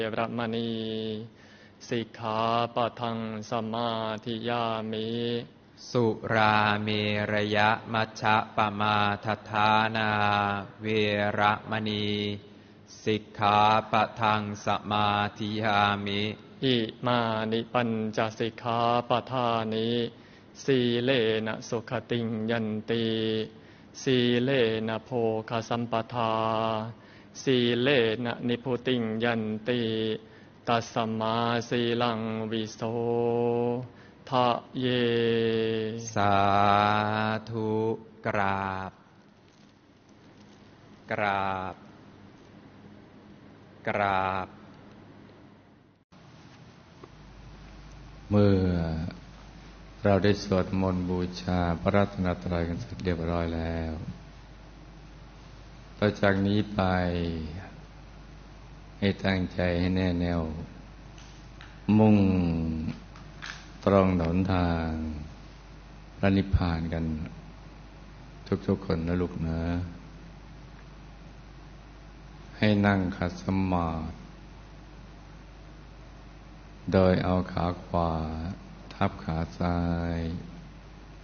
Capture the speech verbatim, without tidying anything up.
เวรมณีสิกขาปะทังสมาธิยามิสุราเมรยมัชฌะปมาทฐานาเวรมณีสิกขาปะทังสมาธิยามิอิมานิปัญจสิกขาปทานิสีเลนะสุขติงยันติสีเลนะโภคสัมปทาสีเลนะนิพุติงยันติตัสมาสีลังวิโสทะเยสาธุกราบกราบกราบเมื่อเราได้สวดมนต์บูชาพระรัตนตรัยกันเสร็จเรียบร้อยแล้วต่อจากนี้ไปให้ตั้งใจให้แน่แน่วมุ่งตรงหนทางพระนิพพานกันทุกๆคนนะลูกนะให้นั่งขัดสมาธิโดยเอาขาขวาทับขาซ้าย